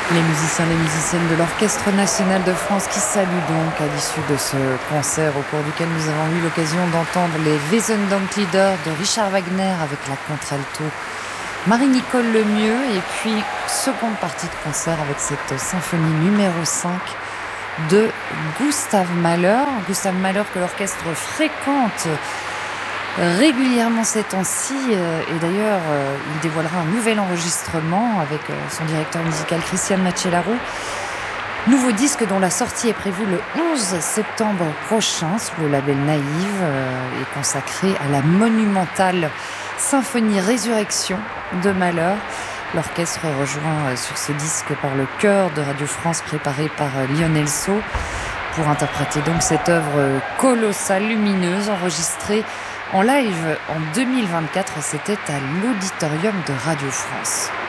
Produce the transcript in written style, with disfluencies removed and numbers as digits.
Les musiciens et les musiciennes de l'Orchestre national de France qui saluent donc à l'issue de ce concert au cours duquel nous avons eu l'occasion d'entendre les Wesendonck-Lieder de Richard Wagner avec la contre-alto Marie-Nicole Lemieux, et puis seconde partie de concert avec cette symphonie numéro 5 de Gustav Mahler. Gustav Mahler que l'orchestre fréquente régulièrement ces temps-ci, et d'ailleurs il dévoilera un nouvel enregistrement avec son directeur musical Christian Macellaro. Nouveau disque dont la sortie est prévue le 11 septembre prochain sous le label Naïve, et consacré à la monumentale symphonie Résurrection de Mahler. L'orchestre rejoint sur ce disque par le chœur de Radio France préparé par Lionel Sceaux pour interpréter donc cette œuvre colossale, lumineuse, enregistrée en live en 2024. C'était à l'auditorium de Radio France.